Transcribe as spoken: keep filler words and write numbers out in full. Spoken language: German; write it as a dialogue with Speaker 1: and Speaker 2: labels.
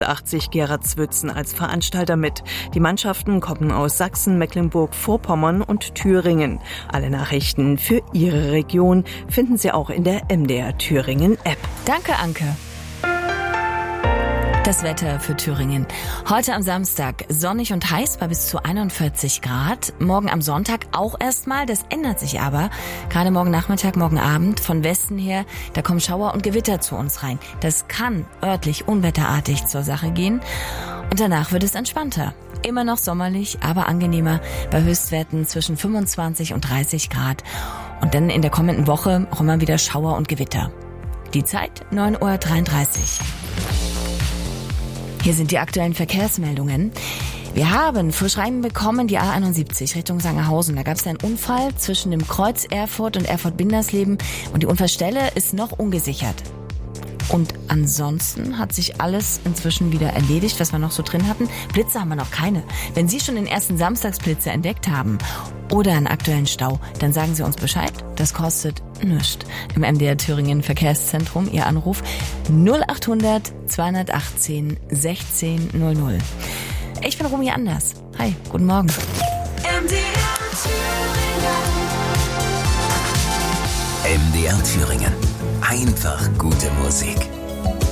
Speaker 1: hundertachtzig Gerhard Swützen als Veranstalter mit. Die Mannschaften kommen aus Sachsen, Mecklenburg-Vorpommern und Thüringen. Alle Nachrichten für Ihre Region finden Sie auch in der M D R Thüringen App.
Speaker 2: Danke, Anke. Das Wetter für Thüringen. Heute am Samstag sonnig und heiß bei bis zu einundvierzig Grad. Morgen am Sonntag auch erstmal. Das ändert sich aber. Gerade morgen Nachmittag, morgen Abend von Westen her, da kommen Schauer und Gewitter zu uns rein. Das kann örtlich unwetterartig zur Sache gehen. Und danach wird es entspannter. Immer noch sommerlich, aber angenehmer bei Höchstwerten zwischen fünfundzwanzig und dreißig Grad. Und dann in der kommenden Woche auch immer wieder Schauer und Gewitter. Die Zeit neun Uhr dreiunddreißig. Hier sind die aktuellen Verkehrsmeldungen. Wir haben Vorschreiben bekommen, die A einundsiebzig Richtung Sangerhausen. Da gab es einen Unfall zwischen dem Kreuz Erfurt und Erfurt-Bindersleben und die Unfallstelle ist noch ungesichert. Und ansonsten hat sich alles inzwischen wieder erledigt, was wir noch so drin hatten. Blitze haben wir noch keine. Wenn Sie schon den ersten Samstagsblitze entdeckt haben oder einen aktuellen Stau, dann sagen Sie uns Bescheid. Das kostet nichts. Im M D R Thüringen Verkehrszentrum Ihr Anruf null achthundert zweihundertachtzehn sechzehn null null. Ich bin Romy Anders. Hi, guten Morgen.
Speaker 3: M D R Thüringen. M D R Thüringen. Einfach gute Musik.